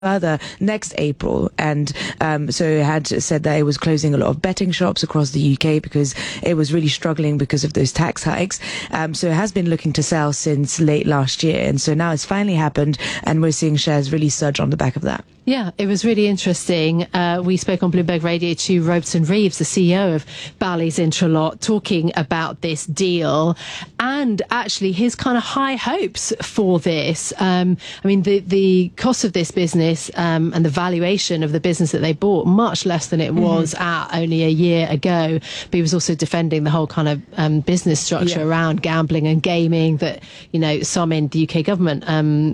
further next April. And so it had said that it was closing a lot of betting shops across the UK because it was really struggling because of those tax hikes. So it has been looking to sell since late last year. And so now it's finally happened, and we're seeing shares really surge on the back of that. Yeah, it was really interesting. We spoke on Bloomberg Radio to Robeson Reeves, the CEO of Bally's Intralot, talking about this deal and actually his kind of high hopes for this. I mean, the cost of this business and the valuation of the business that they bought, much less than it was at only a year ago. But he was also defending the whole kind of business structure around gambling and gaming that, you know, some in the UK government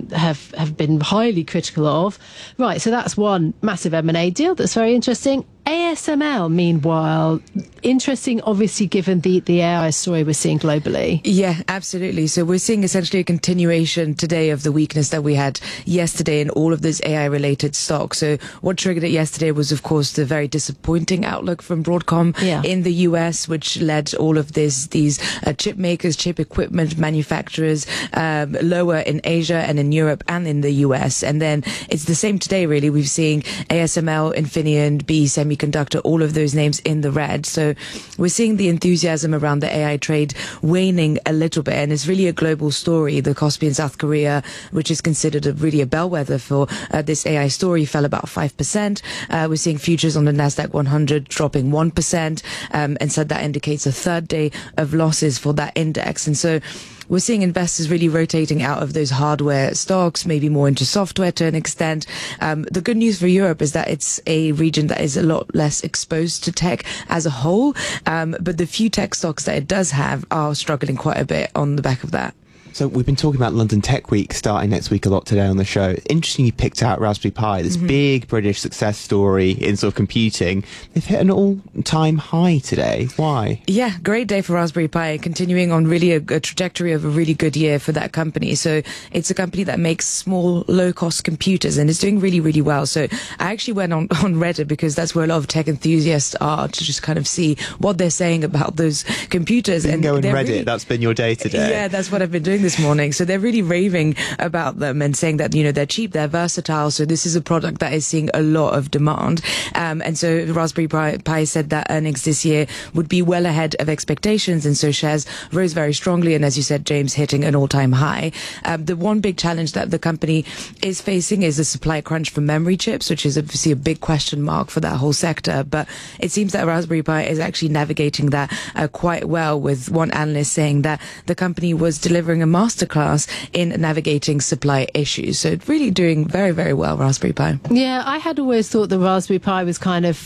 have been highly critical of. Right. So that's one massive M&A deal that's very interesting. ASML, meanwhile, interesting, obviously, given the AI story we're seeing globally. Yeah, absolutely. So we're seeing essentially a continuation today of the weakness that we had yesterday in all of those AI-related stocks. So what triggered it yesterday was, of course, the very disappointing outlook from Broadcom in the US, which led all of these chip makers, chip equipment manufacturers lower in Asia and in Europe and in the US. And then it's the same today, really. We've seen ASML, Infineon, BE Semiconductor, all of those names in the red. So we're seeing the enthusiasm around the AI trade waning a little bit, and it's really a global story. The Kospi in South Korea, which is considered really a bellwether for this AI story, fell about 5%. We're seeing futures on the Nasdaq 100 dropping 1%, and so that indicates a third day of losses for that index. And so we're seeing investors really rotating out of those hardware stocks, maybe more into software to an extent. The good news for Europe is that it's a region that is a lot less exposed to tech as a whole. But the few tech stocks that it does have are struggling quite a bit on the back of that. So we've been talking about London Tech Week starting next week a lot today on the show. Interesting you picked out Raspberry Pi, this big British success story in sort of computing. They've hit an all-time high today. Why? Yeah, great day for Raspberry Pi, continuing on really a trajectory of a really good year for that company. So it's a company that makes small, low-cost computers, and it's doing really, really well. So I actually went on Reddit because that's where a lot of tech enthusiasts are, to just kind of see what they're saying about those computers. And go on Reddit, really, that's been your day today. Yeah, that's what I've been doing this morning. So they're really raving about them and saying that, you know, they're cheap, they're versatile. So this is a product that is seeing a lot of demand. And so Raspberry Pi said that earnings this year would be well ahead of expectations. And so shares rose very strongly. And as you said, James, hitting an all-time high. The one big challenge that the company is facing is the supply crunch for memory chips, which is obviously a big question mark for that whole sector. But it seems that Raspberry Pi is actually navigating that quite well, with one analyst saying that the company was delivering a masterclass in navigating supply issues. So really doing very, very well, Raspberry Pi. Yeah, I had always thought the Raspberry Pi was kind of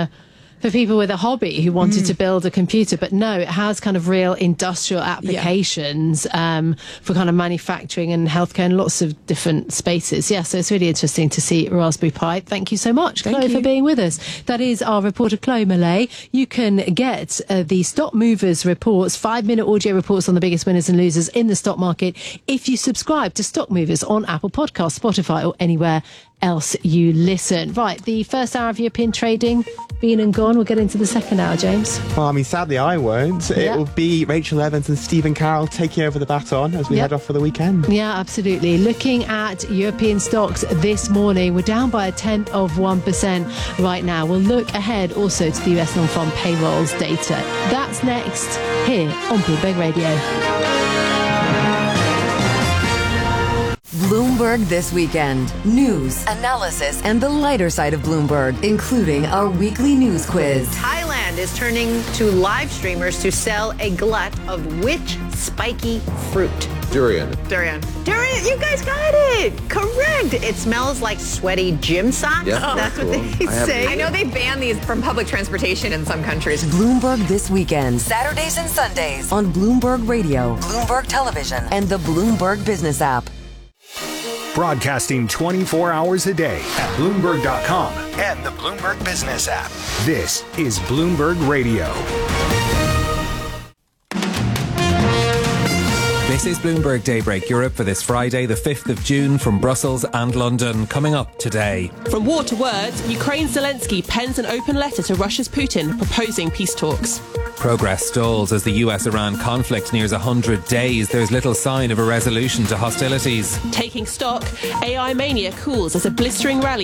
for people with a hobby who wanted to build a computer, but no, it has kind of real industrial applications for kind of manufacturing and healthcare and lots of different spaces. Yeah, so it's really interesting to see Raspberry Pi. Thank you so much, Chloe, for being with us. That is our reporter, Chloe Mallet. You can get the Stock Movers reports, 5-minute audio reports on the biggest winners and losers in the stock market, if you subscribe to Stock Movers on Apple Podcasts, Spotify, or anywhere else you listen. Right, the first hour of European trading been and gone. We'll get into the second hour, James. Well, I mean, sadly I won't. It will be Rachel Evans and Stephen Carroll taking over the baton as we head off for the weekend. Yeah, absolutely. Looking at European stocks this morning, we're down by 0.1% right now. We'll look ahead also to the US non-farm payrolls data. That's next here on Bloomberg Radio. Bloomberg This Weekend. News, analysis, and the lighter side of Bloomberg, including our weekly news quiz. Thailand is turning to live streamers to sell a glut of which spiky fruit? Durian. You guys got it. Correct. It smells like sweaty gym socks. Yeah, that's what they say. I know they ban these from public transportation in some countries. Bloomberg This Weekend. Saturdays and Sundays on Bloomberg Radio, Bloomberg Television, and the Bloomberg Business app. Broadcasting 24 hours a day at Bloomberg.com and the Bloomberg Business app. This is Bloomberg Radio. This This is Bloomberg Daybreak Europe for this Friday, the 5th of June, from Brussels and London. Coming up today. From war to words, Ukraine's Zelensky pens an open letter to Russia's Putin proposing peace talks. Progress stalls as the US-Iran conflict nears 100 days. There's little sign of a resolution to hostilities. Taking stock, AI mania cools as a blistering rally